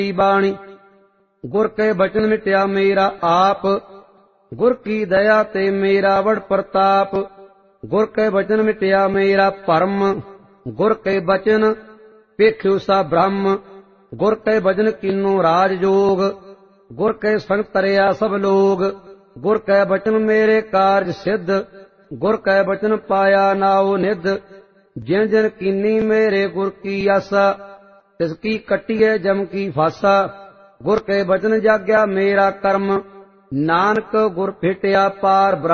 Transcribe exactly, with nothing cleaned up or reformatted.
बाणी। गुर के बचन मिटया मेरा आप, गुर की दया ते मेरा बड़ प्रताप। गुर के बचन मिटया मेरा भरम, गुर के बचन पेख्यू सा ब्रह्म। गुर के बचन कीनो राज जोग, गुर के संग तरया सब लोग। गुर के बचन मेरे कारज सिद्ध, गुर के बचन पाया नाओ निध। जिन जिन कीनी मेरे गुर की आसा, तिसकी कटिए जम की फासा। गुर के बचन जाग्या मेरा कर्म, नानक गुर भेटिया पार ब्रह्म।